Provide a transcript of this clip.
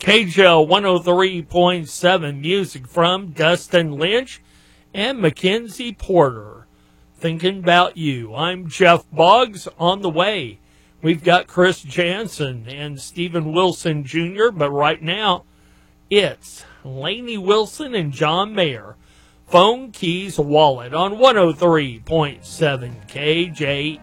KJL 103.7, music from Dustin Lynch and Mackenzie Porter. Thinking about you. I'm Jeff Boggs. On the way, we've got Chris Jansen and Stephen Wilson Jr., but right now, it's Lainey Wilson and John Mayer. Phone, Keys, Wallet on 103.7 KJL.